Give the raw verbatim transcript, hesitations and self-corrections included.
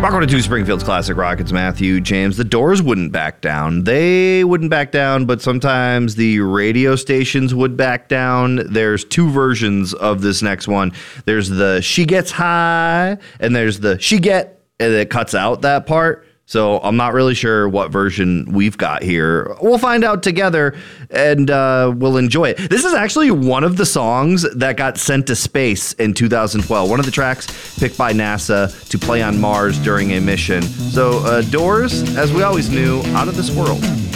Rock one oh two Springfield's Classic Rock. It's Matthew, James. The Doors wouldn't back down. They wouldn't back down, but sometimes the radio stations would back down. There's two versions of this next one. There's the She Gets High, and there's the She Get, and it cuts out that part. So I'm not really sure what version we've got here. We'll find out together, and uh, we'll enjoy it. This is actually one of the songs that got sent to space in two thousand twelve. One of the tracks picked by NASA to play on Mars during a mission. So uh, Doors, as we always knew, out of this world.